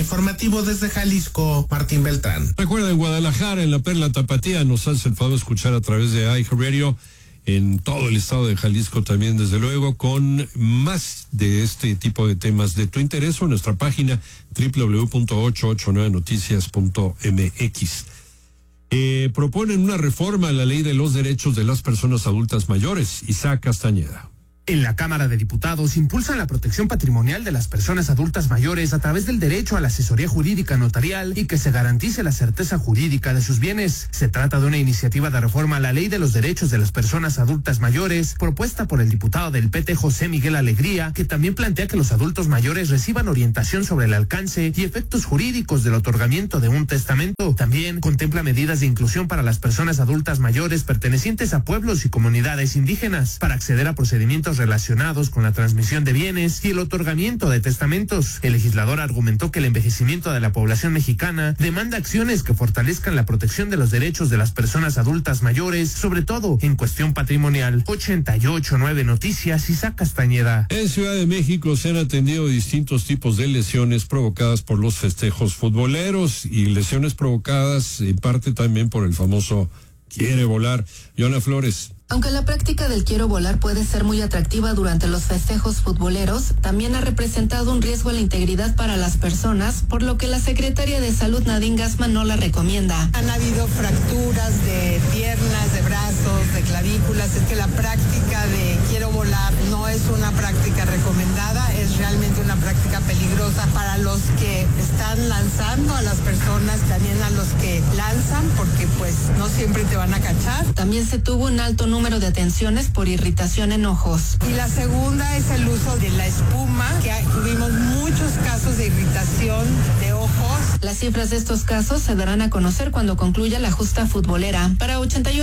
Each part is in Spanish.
informativo desde Jalisco, Martín Beltrán. Recuerda, en Guadalajara, en la Perla Tapatía, nos hace el favor de escuchar a través de iHeartRadio, en todo el estado de Jalisco también, desde luego, con más de este tipo de temas de tu interés, o en nuestra página www.889noticias.mx. Proponen una reforma a la ley de los derechos de las personas adultas mayores. Isaac Castañeda. En la Cámara de Diputados impulsan la protección patrimonial de las personas adultas mayores a través del derecho a la asesoría jurídica notarial y que se garantice la certeza jurídica de sus bienes. Se trata de una iniciativa de reforma a la Ley de los Derechos de las Personas Adultas Mayores, propuesta por el diputado del PT José Miguel Alegría, que también plantea que los adultos mayores reciban orientación sobre el alcance y efectos jurídicos del otorgamiento de un testamento. También contempla medidas de inclusión para las personas adultas mayores pertenecientes a pueblos y comunidades indígenas para acceder a procedimientos relacionados con la transmisión de bienes y el otorgamiento de testamentos. El legislador argumentó que el envejecimiento de la población mexicana demanda acciones que fortalezcan la protección de los derechos de las personas adultas mayores, sobre todo en cuestión patrimonial. 88.9 Noticias, Isaac Castañeda. En Ciudad de México se han atendido distintos tipos de lesiones provocadas por los festejos futboleros y lesiones provocadas en parte también por el famoso quiere volar. Joana Flores. Aunque la práctica del quiero volar puede ser muy atractiva durante los festejos futboleros, también ha representado un riesgo a la integridad para las personas, por lo que la secretaria de Salud Nadine Gassman no la recomienda. Han habido fracturas de piernas, de brazos, de clavículas. Es que la práctica de quiero volar no es una práctica recomendada, es realmente una práctica peligrosa para los que están lanzando a las personas, también a los que lanzan, porque pues no siempre te van a cachar. También se tuvo un alto número de atenciones por irritación en ojos. Y la segunda es el uso de la espuma, que tuvimos muchos casos de irritación de ojos. Las cifras de estos casos se darán a conocer cuando concluya la justa futbolera. Para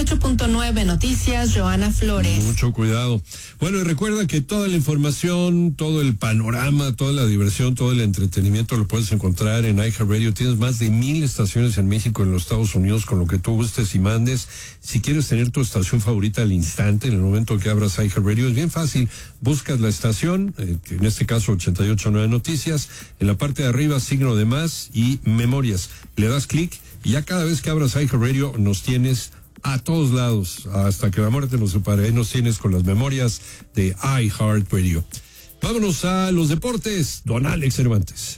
88.9 Noticias, Joana Flores. Mucho cuidado. Bueno, y recuerda que toda la información, todo el panorama, toda la diversión, todo el entretenimiento lo puedes encontrar en iHeartRadio. Tienes más de 1,000 estaciones en México, en los Estados Unidos, con lo que tú gustes y mandes. Si quieres tener tu estación favorita al instante, en el momento que abras iHeartRadio, es bien fácil. Buscas la estación, que en este caso 88.9 Noticias, en la parte de arriba signo de más y memorias. Le das clic y ya cada vez que abras iHeartRadio nos tienes a todos lados, hasta que la muerte nos separe. Ahí nos tienes con las memorias de iHeartRadio. Vámonos a los deportes. Don Alex Cervantes.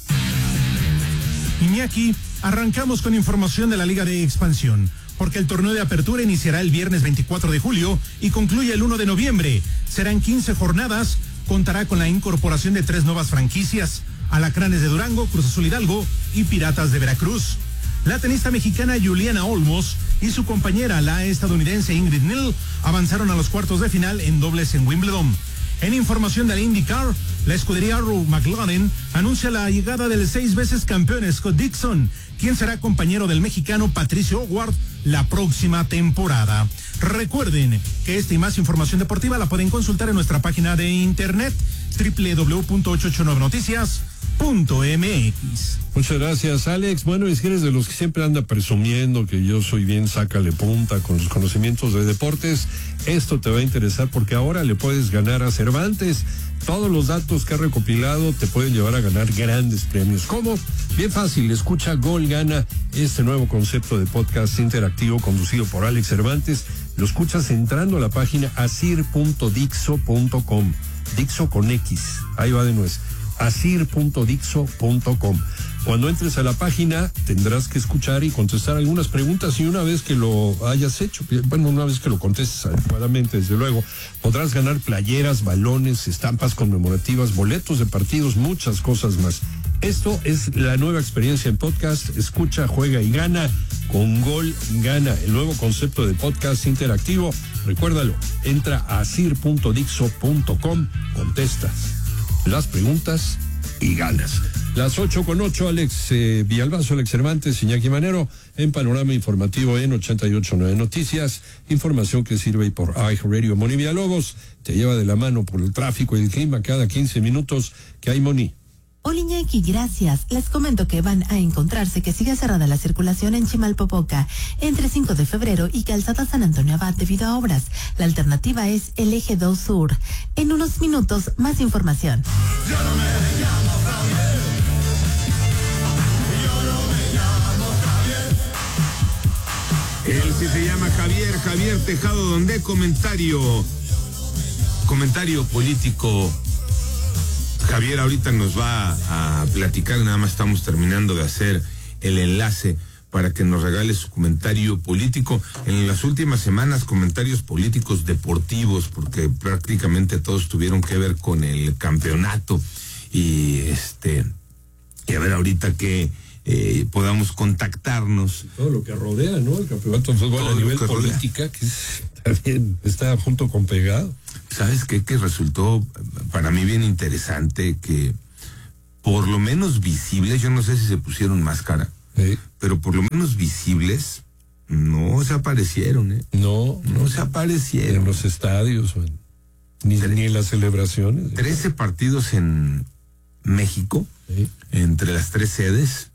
Iñaki, arrancamos con información de la Liga de Expansión, porque el torneo de apertura iniciará el viernes 24 de julio y concluye el 1 de noviembre. Serán 15 jornadas, contará con la incorporación de 3 nuevas franquicias: Alacranes de Durango, Cruz Azul Hidalgo y Piratas de Veracruz. La tenista mexicana Juliana Olmos y su compañera, la estadounidense Ingrid Neal, avanzaron a los cuartos de final en dobles en Wimbledon. En información de la IndyCar, la escudería Arrow McLaren anuncia la llegada del 6 veces campeón Scott Dixon, quien será compañero del mexicano Patricio Howard la próxima temporada. Recuerden que esta y más información deportiva la pueden consultar en nuestra página de internet www.889noticias.mx. Muchas gracias, Alex. Bueno, es que eres de los que siempre anda presumiendo que yo soy bien sácale punta con los conocimientos de deportes. Esto te va a interesar porque ahora le puedes ganar a Cervantes. Todos los datos que ha recopilado te pueden llevar a ganar grandes premios. ¿Cómo? Bien fácil. Escucha Gol Gana, este nuevo concepto de podcast interactivo conducido por Alex Cervantes. Lo escuchas entrando a la página asir.dixo.com. Dixo con X. Ahí va de nuevo. asir.dixo.com. Cuando entres a la página tendrás que escuchar y contestar algunas preguntas, y una vez que lo hayas hecho, bueno, una vez que lo contestes adecuadamente, desde luego, podrás ganar playeras, balones, estampas conmemorativas, boletos de partidos, muchas cosas más. Esto es la nueva experiencia en podcast. Escucha, juega y gana con Gol Gana, el nuevo concepto de podcast interactivo. Recuérdalo, entra a asir.dixo.com, contestas las preguntas y ganas. Las 8:08, Alex Villalbazo, Alex Cervantes, Iñaki Manero, en Panorama Informativo en 88.9 Noticias. Información que sirve por iHeartRadio. Moni Villalobos te lleva de la mano por el tráfico y el clima cada 15 minutos. ¿Qué hay, Moni? Hola, Iñaki, gracias. Les comento que van a encontrarse que sigue cerrada la circulación en Chimalpopoca entre 5 de febrero y Calzada San Antonio Abad debido a obras. La alternativa es el Eje 2 Sur. En unos minutos, más información. que se llama Javier Tejado, donde comentario político. Javier ahorita nos va a platicar, nada más estamos terminando de hacer el enlace para que nos regale su comentario político. En las últimas semanas, comentarios políticos deportivos, porque prácticamente todos tuvieron que ver con el campeonato y a ver ahorita que podamos contactarnos. Todo lo que rodea, ¿no? El campeonato de fútbol a nivel política, que también está junto con pegado. ¿Sabes qué? Que resultó para mí bien interesante que por lo menos visibles, yo no sé si se pusieron máscara, pero por lo menos visibles no se aparecieron, ¿eh? No se aparecieron. En los estadios, ni en las celebraciones. 13 partidos en México, entre las 3 sedes,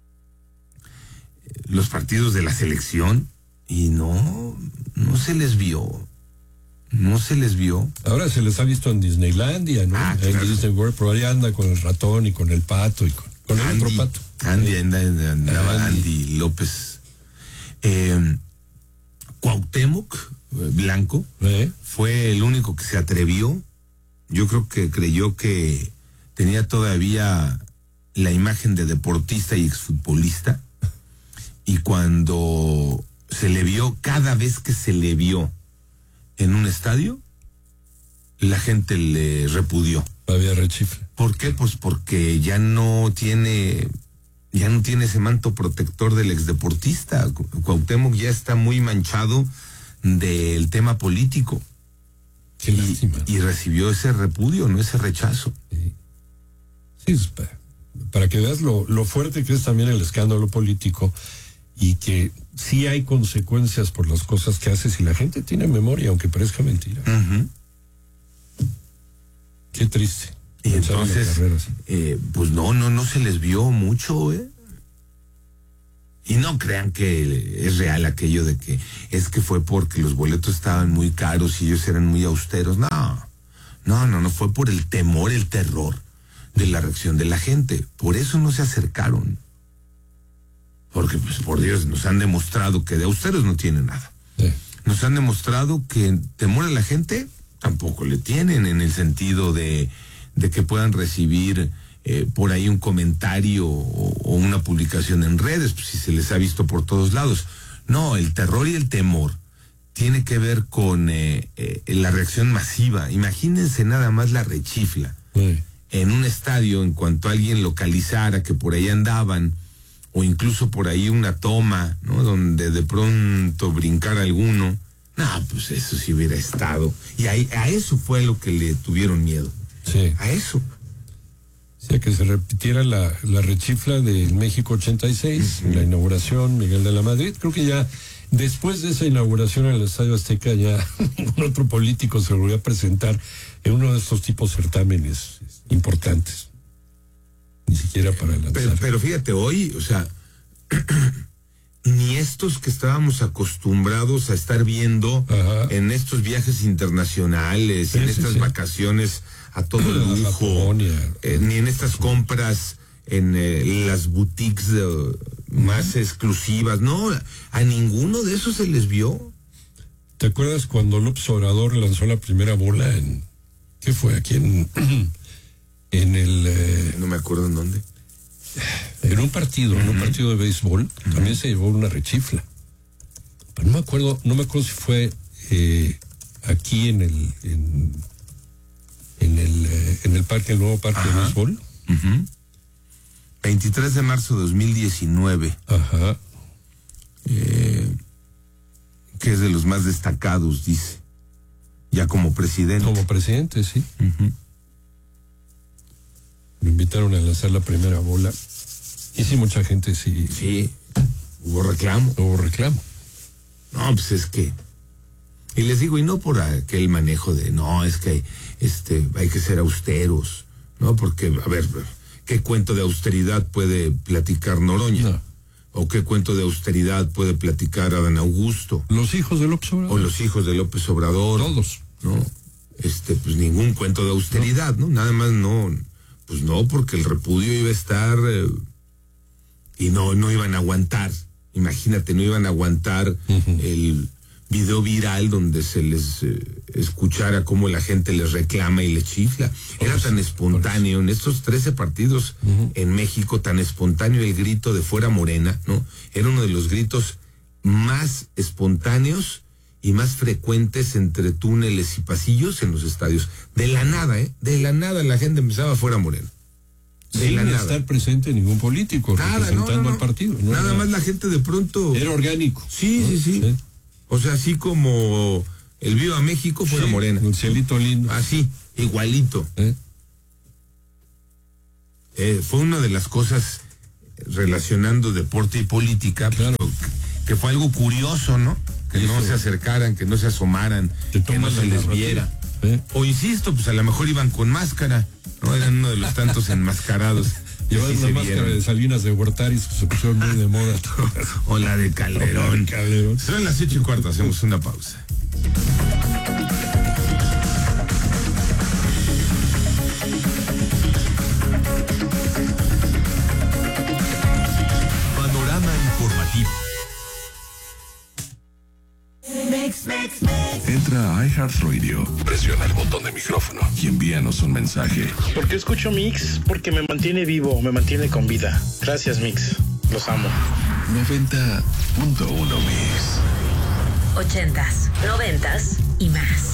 los partidos de la selección, y no se les vio. No se les vio. Ahora se les ha visto en Disneylandia, ¿no? Claro. En Disney World, pero ahí anda con el ratón y con el pato y con el otro pato. Andaba Andy López. Cuauhtémoc Blanco fue el único que se atrevió. Yo creo que creyó que tenía todavía la imagen de deportista y exfutbolista. Y cuando se le vio, cada vez que se le vio en un estadio, la gente le repudió. Había rechifle. ¿Por qué? Pues porque ya no tiene ese manto protector del exdeportista. Cuauhtémoc ya está muy manchado del tema político. Qué lástima. Y recibió ese repudio, no ese rechazo. Sí, para que veas lo fuerte que es también el escándalo político y que sí hay consecuencias por las cosas que haces y la gente tiene memoria, aunque parezca mentira. Uh-huh. Qué triste. Y entonces, pues no se les vio mucho, Y no crean que es real aquello de que es que fue porque los boletos estaban muy caros y ellos eran muy austeros. No, fue por el temor, el terror de la reacción de la gente. Por eso no se acercaron. Porque, pues, por Dios, nos han demostrado que de austeros no tienen nada. Sí. Nos han demostrado que temor a la gente tampoco le tienen, en el sentido de que puedan recibir por ahí un comentario o una publicación en redes, pues si se les ha visto por todos lados. No, el terror y el temor tiene que ver con la reacción masiva. Imagínense nada más la rechifla. Sí. En un estadio, en cuanto alguien localizara que por ahí andaban, o incluso por ahí una toma, ¿no? Donde de pronto brincara alguno. Pues eso sí hubiera estado. Y a eso fue lo que le tuvieron miedo. Sí. A eso. O sea, que se repitiera la rechifla del México 86, la inauguración, Miguel de la Madrid. Creo que ya después de esa inauguración en el Estadio Azteca, ya ningún otro político se volvió a presentar en uno de estos tipos de certámenes importantes. Ni siquiera para lanzar. Pero fíjate, hoy, o sea, ni estos que estábamos acostumbrados a estar viendo en estos viajes internacionales, en estas vacaciones a todo lujo, ni en estas compras en las boutiques más exclusivas. No, a ninguno de esos se les vio. ¿Te acuerdas cuando López Obrador lanzó la primera bola ¿qué fue? Aquí en el... no me acuerdo en dónde. En un partido de béisbol, también se llevó una rechifla. Pero no me acuerdo si fue aquí en el parque, el nuevo parque de béisbol. 23 de marzo de 2019. Que es de los más destacados, dice. Ya como presidente. Como presidente, sí. Me invitaron a lanzar la primera bola. Y sí, mucha gente sí. Sí, hubo reclamo. No, pues es que... Y les digo, y no por aquel manejo de, no, es que hay que ser austeros, ¿no? Porque, a ver, ¿qué cuento de austeridad puede platicar Noroña? No. ¿O qué cuento de austeridad puede platicar Adán Augusto? Los hijos de López Obrador. O los hijos de López Obrador. Todos. ¿No? Pues ningún cuento de austeridad, ¿no? Nada más no... Pues no, porque el repudio iba a estar y no iban a aguantar. imagínate, no iban a aguantar el video viral donde se les escuchara cómo la gente les reclama y les chifla. Era tan espontáneo en estos 13 partidos en México, tan espontáneo el grito de fuera Morena, ¿no? Era uno de los gritos más espontáneos y más frecuentes entre túneles y pasillos en los estadios. De la nada, de la nada la gente empezaba fuera Morena. Sin estar presente ningún político representando al partido. Nada más la gente de pronto... Era orgánico. Sí. O sea, así como el Viva México fuera Morena. Un cielito lindo. Así, igualito. Fue una de las cosas relacionando deporte y política, claro, que fue algo curioso, ¿no? Que no se acercaran, que no se asomaran, que no se les viera. O insisto, pues a lo mejor iban con máscara, ¿no? Eran uno de los tantos enmascarados. Llevaban una máscara de Salinas de Gortari, que se pusieron muy de moda. O la de Calderón. Son las 8:15, hacemos una pausa. Panorama informativo. Entra a iHeartRadio, presiona el botón de micrófono y envíanos un mensaje. ¿Por qué escucho Mix? Porque me mantiene vivo, me mantiene con vida. Gracias, Mix. Los amo. 90.1 Mix. 80s, 90s y más.